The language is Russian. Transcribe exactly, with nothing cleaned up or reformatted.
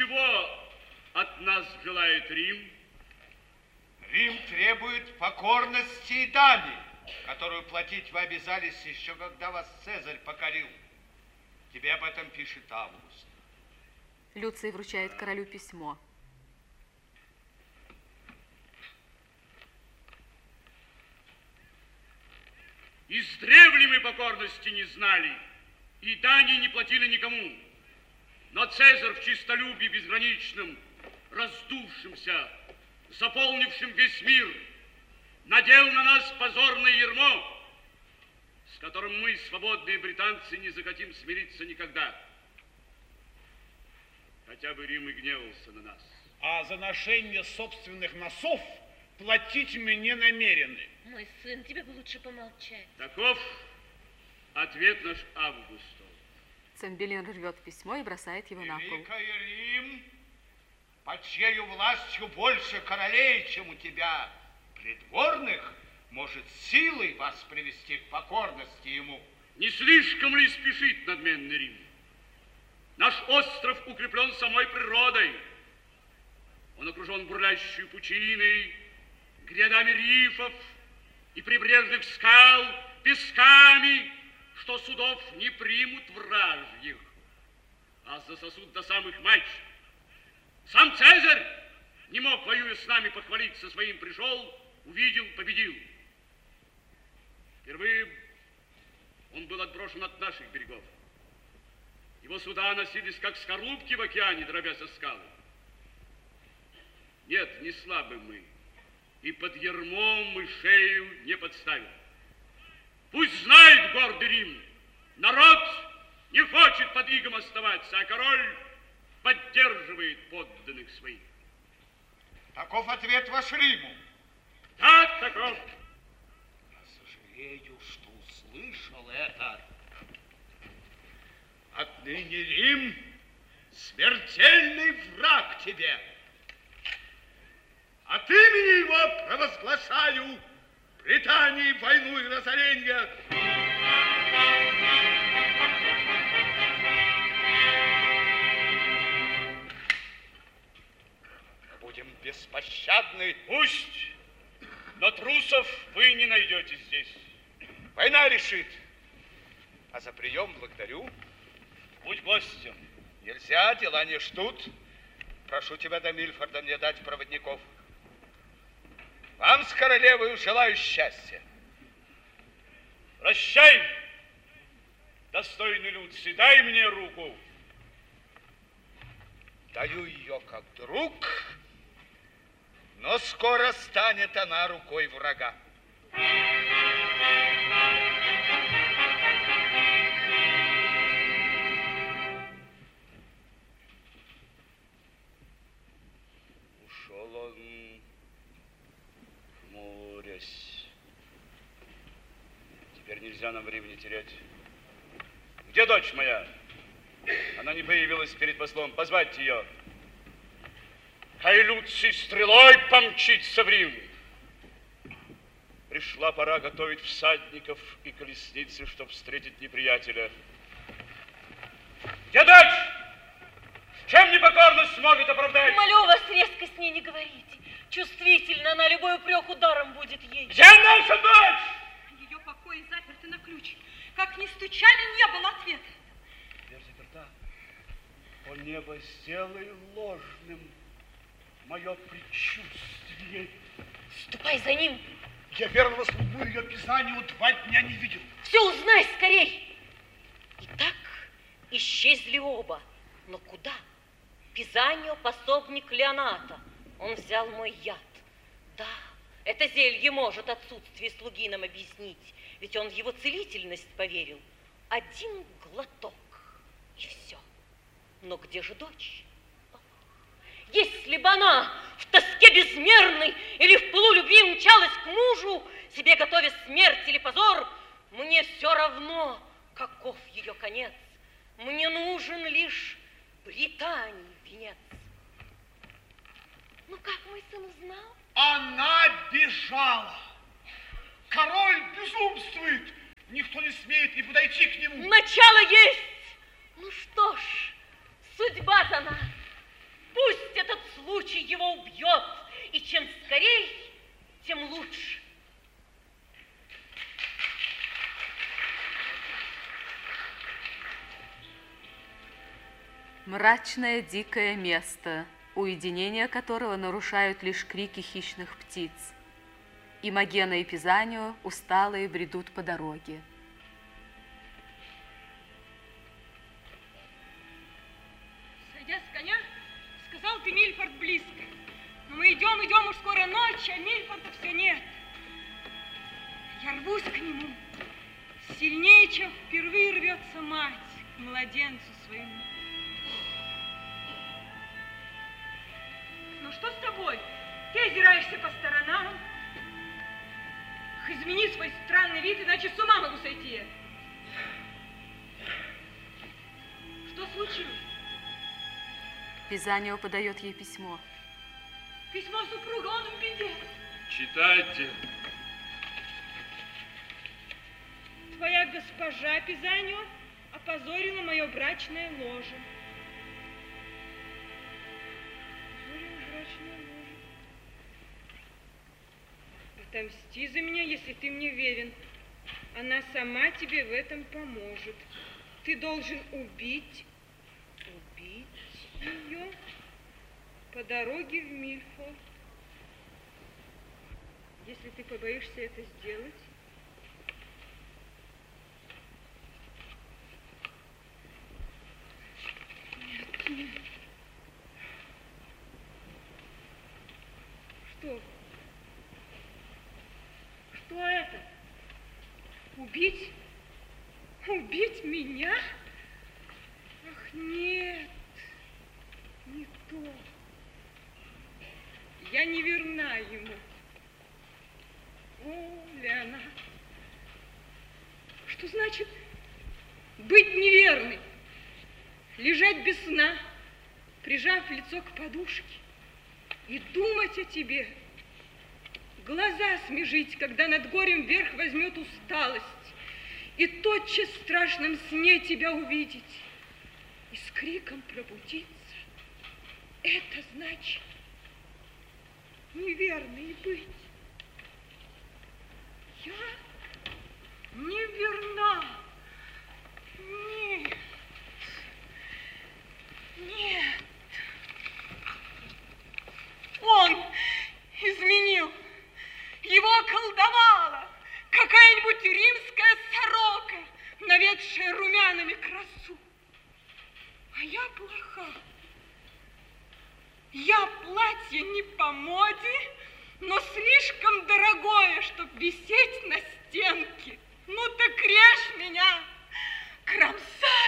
чего от нас желает Рим? Рим требует покорности и дани, которую платить вы обязались еще, когда вас Цезарь покорил. Тебе об этом пишет Август. Люций вручает королю письмо. Издревле мы покорности не знали, и дани не платили никому. Но Цезарь в честолюбии безграничном, раздувшимся, заполнившим весь мир, надел на нас позорное ярмо, с которым мы, свободные британцы, не захотим смириться никогда. Хотя бы Рим и гневался на нас. А за ношение собственных носов платить мы не намерены. Мой сын, тебе бы лучше помолчать. Таков ответ наш Августу. Цимбелин рвет письмо и бросает его на пол. Великий Рим, под чьей властью больше королей, чем у тебя, придворных, может силой вас привести к покорности ему. Не слишком ли спешит надменный Рим? Наш остров укреплен самой природой. Он окружен бурлящей пучиной, грядами рифов и прибрежных скал, песками, что судов не примут вражьих, а засосут до самых мачт. Сам Цезарь не мог, воюя с нами, похвалиться своим. Пришел, увидел, победил. Впервые он был отброшен от наших берегов. Его суда носились, как скорлупки в океане, дробясь о скалы. Нет, не слабы мы, и под ярмом мы шею не подставим. Пусть знает гордый Рим, народ не хочет под игом оставаться, а король поддерживает подданных своих. Таков ответ ваш Риму. Так, таков. Я сожалею, что услышал это. Отныне Рим смертельный враг тебе. От имени его провозглашаю Британии войну и разорение. Будем беспощадны. Пусть, но трусов вы не найдете здесь. Война решит. А за прием благодарю. Будь гостем. Нельзя, дела не ждут. Прошу тебя до Мильфорда мне дать проводников. Вам с королевой желаю счастья. Прощай, достойный Люций, дай мне руку. Даю ее как друг, но скоро станет она рукой врага. Ушел он, хмурясь. Теперь нельзя нам времени терять. Где дочь моя? Она не появилась перед послом. Позвать ее. Хай Люций стрелой помчится в Рим. Пришла пора готовить всадников и колесницы, чтоб встретить неприятеля. Где дочь? Чем непокорность сможет оправдать? Молю вас, резко с ней не говорите. Чувствительно она, любой упрек ударом будет ей. Где наша дочь? Ее покои заперты на ключ. Как ни стучали, не было ответа. Дверь заперта. О, небо, сделай ложным мое предчувствие. Ступай за ним. Я верного слугу ее Писанию два дня не видел. Все узнай скорей. Итак, исчезли оба. Но куда? Пизанio, пособник Леоната. Он взял мой яд. Да, это зелье может отсутствие слуги нам объяснить, ведь он в его целительность поверил. Один глоток, и все. Но где же дочь? Если бы она в тоске безмерной или в пылу любви умчалась к мужу, себе готовя смерть или позор, мне все равно, каков ее конец. Мне нужен лишь Британии венец. Ну, как мой сын узнал? Она бежала. Король безумствует. Никто не смеет и подойти к нему. Начало есть. Ну что ж, судьба дана. случай его убьет, и чем скорей, тем лучше. Мрачное дикое место, уединение которого нарушают лишь крики хищных птиц. Имогена и Пизанио усталые бредут по дороге. Сойдя с коня, сказал ты, Мильфорд, близко. Но мы идем, идем, уж скоро ночь, а Мильфорда все нет. Я рвусь к нему, сильнее, чем впервые рвется мать к младенцу своему. Ну что с тобой? Ты озираешься по сторонам. Измени свой странный вид, иначе с ума могу сойти. Что случилось? Пизанио подает ей письмо. Письмо супруга, он в беде. Читайте. Твоя госпожа Пизанио опозорила мое брачное ложе. Опозорила брачное ложе. Отомсти за меня, если ты мне верен. Она сама тебе в этом поможет. Ты должен убить, убить ее по дороге в Мильфорд. Если ты побоишься это сделать, нет, нет. Что? Что это? Убить? Убить меня? Ах, нет, не то. Я не верна ему. О, Леонард, что значит быть неверной? Лежать без сна, прижав лицо к подушке и думать о тебе. Глаза смежить, когда над горем вверх возьмет усталость, и тотчас в страшном сне тебя увидеть, и с криком пробудиться. Это значит неверной быть. Я неверна. Нет. Нет. Он изменил. Его околдовала какая-нибудь римская сорока, наведшая румянами красу. А я плоха. Я платье не по моде, но слишком дорогое, чтоб висеть на стенке. Ну так режь меня, кромсай.